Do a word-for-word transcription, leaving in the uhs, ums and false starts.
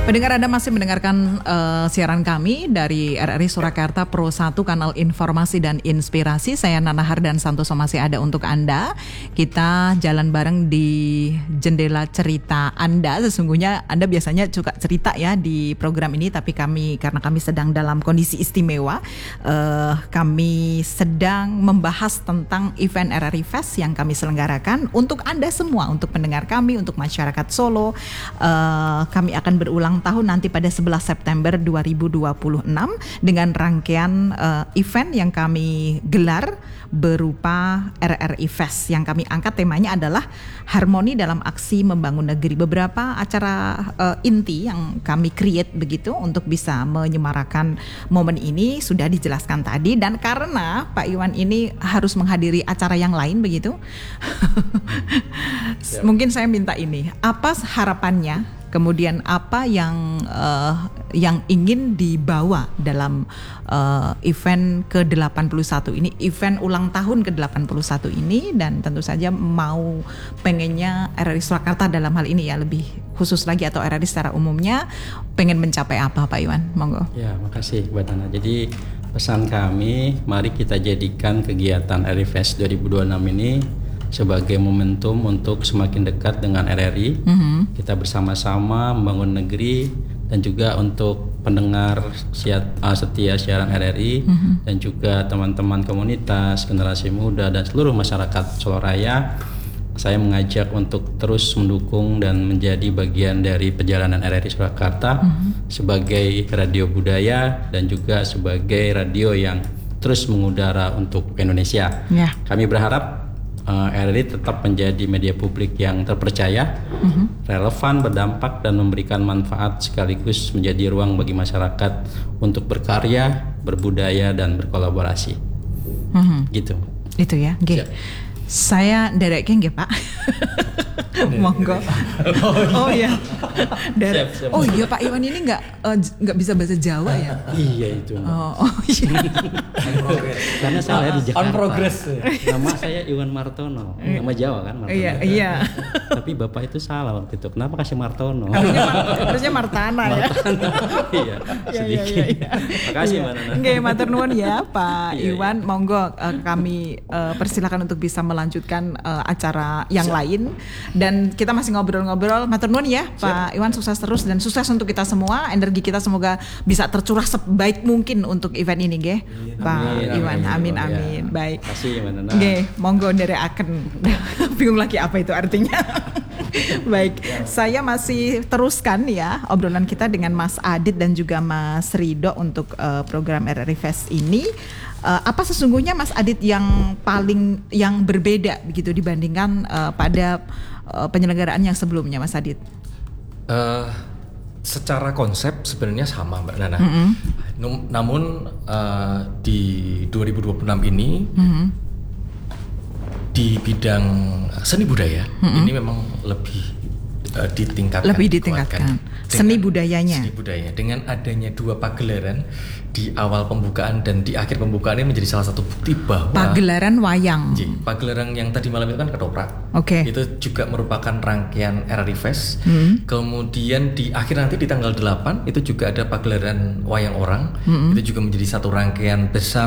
Pendengar, Anda masih mendengarkan uh, siaran kami dari R R I Surakarta Pro satu, kanal informasi dan inspirasi. Saya Nana Hardan Santoso masih ada untuk Anda. Kita jalan bareng di jendela cerita Anda. Sesungguhnya Anda biasanya suka cerita ya di program ini, tapi kami karena kami sedang dalam kondisi istimewa, uh, kami sedang membahas tentang event R R I Fest yang kami selenggarakan untuk Anda semua, untuk pendengar kami, untuk masyarakat Solo. Uh, kami akan berulang tahun nanti pada sebelas September dua ribu dua puluh enam dengan rangkaian uh, event yang kami gelar berupa R R I Fest. Yang kami angkat temanya adalah harmoni dalam aksi membangun negeri. Beberapa acara uh, inti yang kami create begitu untuk bisa menyemarakan momen ini sudah dijelaskan tadi, dan karena Pak Iwan ini harus menghadiri acara yang lain begitu. Mungkin saya minta ini, apa harapannya? Kemudian apa yang uh, yang ingin dibawa dalam uh, event ke delapan puluh satu ini, event ulang tahun ke delapan puluh satu ini, dan tentu saja mau pengennya R R I Surakarta dalam hal ini ya lebih khusus lagi, atau R R I secara umumnya pengen mencapai apa, Pak Iwan? Monggo. Ya, makasih Mbak Nana. Jadi pesan kami, mari kita jadikan kegiatan R R I Fest dua ribu dua puluh enam ini sebagai momentum untuk semakin dekat dengan R R I. Mm-hmm. Kita bersama-sama membangun negeri, dan juga untuk pendengar setia siaran R R I, mm-hmm. dan juga teman-teman komunitas, generasi muda, dan seluruh masyarakat Solo Raya, saya mengajak untuk terus mendukung dan menjadi bagian dari perjalanan R R I Surakarta, mm-hmm. sebagai radio budaya dan juga sebagai radio yang terus mengudara untuk Indonesia. Yeah. Kami berharap Uh, R R I tetap menjadi media publik yang terpercaya, mm-hmm. relevan, berdampak, dan memberikan manfaat, sekaligus menjadi ruang bagi masyarakat untuk berkarya, berbudaya, dan berkolaborasi. Mm-hmm. Gitu. Itu ya. Okay. Saya dereknya nggih, Pak. Monggo. Oh iya. Dari, oh iya, Pak Iwan ini nggak uh, nggak bisa bahasa Jawa ya? Iya itu. Oh, oh iya. Karena saya di Jakarta. On progress. Nama saya Iwan Martono. Nama Jawa kan Martono. Iya, iya. Tapi Bapak itu salah waktu itu. Kenapa kasih Martono? Harusnya, harusnya Martana ya. Iya, sedikit. Iya, iya, iya. Makasih Mbak Nana. Nggih, matur nuwun ya Pak iya, Iwan. Iya. Monggo uh, kami uh, persilakan untuk bisa melanjutkan uh, acara yang Siap. lain, dan kita masih ngobrol-ngobrol. Matur nuwun ya Pak Siap. Iwan, sukses terus dan sukses untuk kita semua. Energi kita semoga bisa tercurah sebaik mungkin untuk event ini nggih. Pak amin, Iwan. Amin amin. amin. Ya. Baik. Terima kasih Mbak Nana. Nggih, monggo nderekaken. Bingung lagi apa itu artinya. Baik, ya. Saya masih teruskan ya obrolan kita dengan Mas Adit dan juga Mas Rido untuk uh, program R R I Fest ini. Uh, apa sesungguhnya Mas Adit yang paling yang berbeda begitu dibandingkan uh, pada uh, penyelenggaraan yang sebelumnya, Mas Adit? Uh, secara konsep sebenarnya sama Mbak Nana. Mm-hmm. Num- namun uh, di dua ribu dua puluh enam ini mm-hmm. di bidang seni budaya mm-hmm. ini memang lebih uh, ditingkatkan. Lebih ditingkatkan. Seni budayanya. Seni budaya dengan adanya dua pagelaran di awal pembukaan dan di akhir pembukaan ini menjadi salah satu bukti bahwa pagelaran wayang. J, pagelaran yang tadi malam itu kan ketoprak. Oke. Okay. Itu juga merupakan rangkaian R R I Fest. Hmm. Kemudian di akhir nanti di tanggal delapan itu juga ada pagelaran wayang orang. Hmm. Itu juga menjadi satu rangkaian besar